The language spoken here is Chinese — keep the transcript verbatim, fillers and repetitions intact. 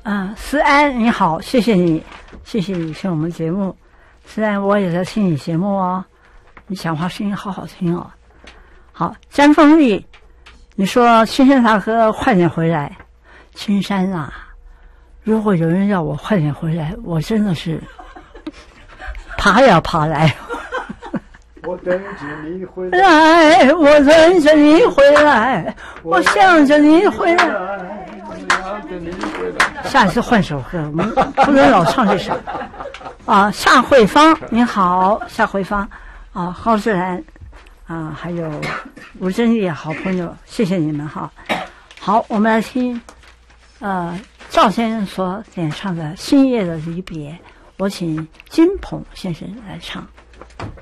啊，思安你好，谢谢你，谢谢你听我们节目。思安，我也在听你节目哦，你讲话声音好好听哦。好，詹凤丽，你说青山大哥快点回来。青山啊，如果有人要我快点回来，我真的是爬也要爬来。 我等着你回来，我等着你回来，我想着你回来。下一次换首歌，我们不能老唱这首。啊，夏慧芳，你好，夏慧芳。啊，高志兰，啊，还有吴珍丽，好朋友，谢谢你们哈。好，我们来听，呃，赵先生所演唱的《星夜的离别》，我请金鹏先生来唱。